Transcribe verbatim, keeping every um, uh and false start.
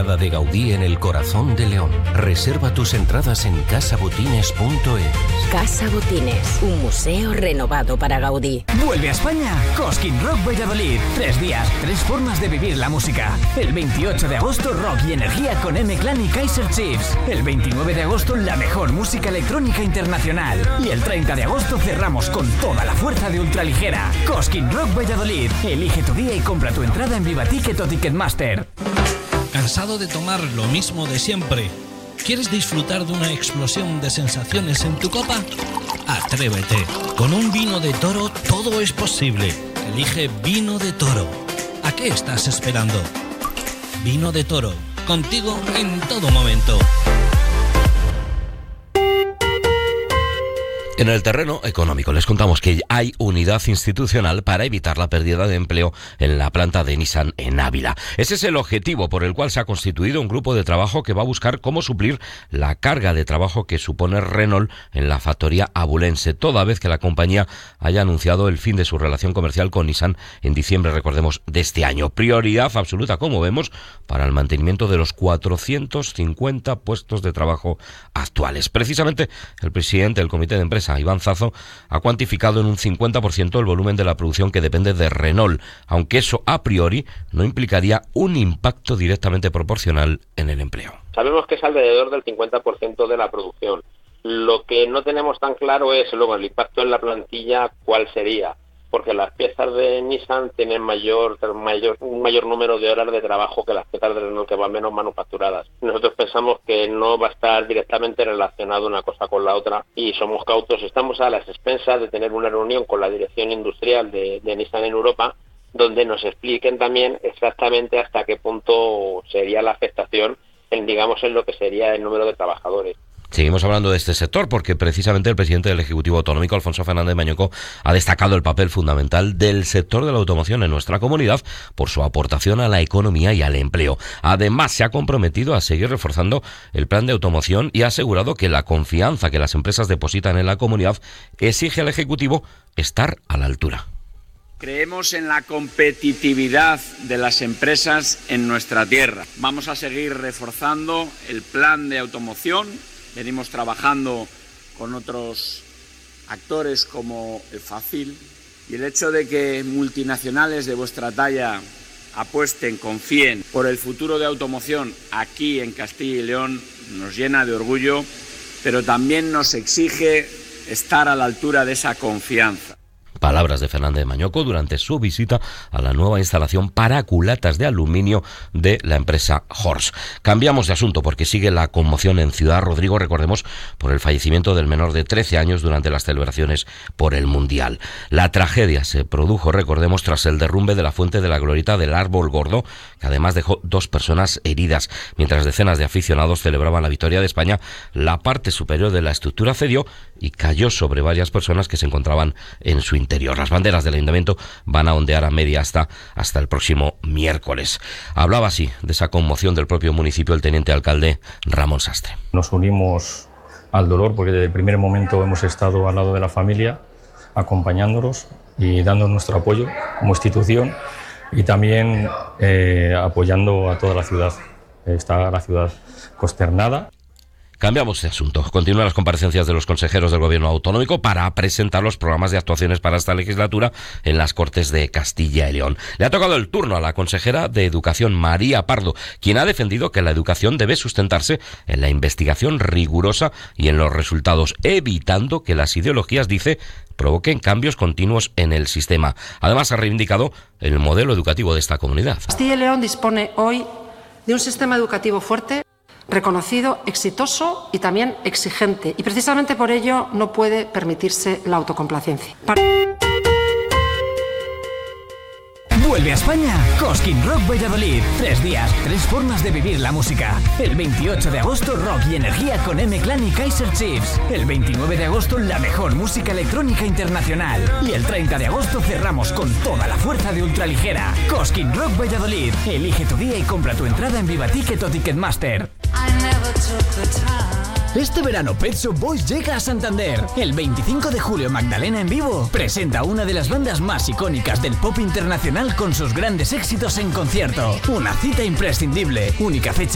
privada de Gaudí en el corazón de León. Reserva tus entradas en casa botines punto es. Casa Botines, un museo renovado para Gaudí. Vuelve a España Cosquín Rock Valladolid. Tres días, tres formas de vivir la música. El veintiocho de agosto, rock y energía con M-Clan y Kaiser Chiefs. El veintinueve de agosto, la mejor música electrónica internacional. Y el treinta de agosto cerramos con toda la fuerza de ultraligera. Cosquín Rock Valladolid. Elige tu día y compra tu entrada en Viva Ticket o Ticketmaster. ¿Cansado de tomar lo mismo de siempre? ¿Quieres disfrutar de una explosión de sensaciones en tu copa? Atrévete. Con un vino de Toro todo es posible. Elige Vino de Toro. ¿A qué estás esperando? Vino de Toro. Contigo en todo momento. En el terreno económico les contamos que hay unidad institucional para evitar la pérdida de empleo en la planta de Nissan en Ávila. Ese es el objetivo por el cual se ha constituido un grupo de trabajo que va a buscar cómo suplir la carga de trabajo que supone Renault en la factoría abulense, toda vez que la compañía haya anunciado el fin de su relación comercial con Nissan en diciembre, recordemos, de este año. Prioridad absoluta, como vemos, para el mantenimiento de los cuatrocientos cincuenta puestos de trabajo actuales. Precisamente el presidente del comité de empresa, Iván Zazo, ha cuantificado en un cincuenta por ciento el volumen de la producción que depende de Renault, aunque eso a priori no implicaría un impacto directamente proporcional en el empleo. Sabemos que es alrededor del cincuenta por ciento de la producción. Lo que no tenemos tan claro es luego el impacto en la plantilla, cuál sería, porque las piezas de Nissan tienen mayor, mayor, un mayor número de horas de trabajo que las piezas de Renault, que van menos manufacturadas. Nosotros pensamos que no va a estar directamente relacionado una cosa con la otra y somos cautos. Estamos a las expensas de tener una reunión con la dirección industrial de, de Nissan en Europa, donde nos expliquen también exactamente hasta qué punto sería la afectación en, digamos, en lo que sería el número de trabajadores. Seguimos hablando de este sector porque precisamente el presidente del Ejecutivo Autonómico, Alfonso Fernández Mañueco, ha destacado el papel fundamental del sector de la automoción en nuestra comunidad por su aportación a la economía y al empleo. Además, se ha comprometido a seguir reforzando el plan de automoción y ha asegurado que la confianza que las empresas depositan en la comunidad exige al Ejecutivo estar a la altura. Creemos en la competitividad de las empresas en nuestra tierra. Vamos a seguir reforzando el plan de automoción. Venimos trabajando con otros actores como el Facil, y el hecho de que multinacionales de vuestra talla apuesten, confíen por el futuro de automoción aquí en Castilla y León nos llena de orgullo, pero también nos exige estar a la altura de esa confianza. Palabras de Fernández Mañueco durante su visita a la nueva instalación para culatas de aluminio de la empresa Horse. Cambiamos de asunto porque sigue la conmoción en Ciudad Rodrigo, recordemos, por el fallecimiento del menor de trece años durante las celebraciones por el Mundial. La tragedia se produjo, recordemos, tras el derrumbe de la fuente de la glorieta del Árbol Gordo, que además dejó dos personas heridas. Mientras decenas de aficionados celebraban la victoria de España, la parte superior de la estructura cedió y cayó sobre varias personas que se encontraban en su interior. Las banderas del ayuntamiento van a ondear a media hasta, hasta el próximo miércoles. Hablaba así de esa conmoción del propio municipio el teniente alcalde Ramón Sastre. Nos unimos al dolor porque desde el primer momento hemos estado al lado de la familia, acompañándolos y dando nuestro apoyo como institución y también eh, apoyando a toda la ciudad. Está la ciudad consternada. Cambiamos de asunto. Continúan las comparecencias de los consejeros del Gobierno autonómico para presentar los programas de actuaciones para esta legislatura en las Cortes de Castilla y León. Le ha tocado el turno a la consejera de Educación, María Pardo, quien ha defendido que la educación debe sustentarse en la investigación rigurosa y en los resultados, evitando que las ideologías, dice, provoquen cambios continuos en el sistema. Además, ha reivindicado el modelo educativo de esta comunidad. Castilla y León dispone hoy de un sistema educativo fuerte, reconocido, exitoso y también exigente. Y precisamente por ello no puede permitirse la autocomplacencia. Para... Vuelve a España Cosquín Rock Valladolid. Tres días, tres formas de vivir la música. El veintiocho de agosto, rock y energía con M-Clan y Kaiser Chiefs. El veintinueve de agosto, la mejor música electrónica internacional. Y el treinta de agosto cerramos con toda la fuerza de ultraligera. Cosquín Rock Valladolid. Elige tu día y compra tu entrada en Viva Ticket o Ticketmaster. Este verano Pet Shop Boys llega a Santander. El veinticinco de julio Magdalena en vivo presenta una de las bandas más icónicas del pop internacional con sus grandes éxitos en concierto. Una cita imprescindible. Única fecha